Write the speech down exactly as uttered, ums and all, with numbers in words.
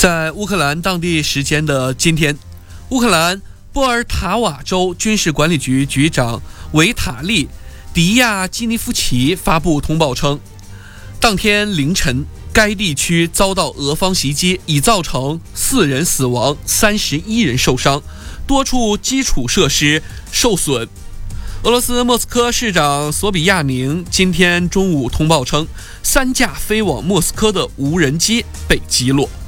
在乌克兰当地时间的今天，乌克兰波尔塔瓦州军事管理局局长维塔利·迪亚基尼夫奇发布通报称，当天凌晨该地区遭到俄方袭击，已造成四人死亡、三十一人受伤，多处基础设施受损。俄罗斯莫斯科市长索比亚宁今天中午通报称，三架飞往莫斯科的无人机被击落。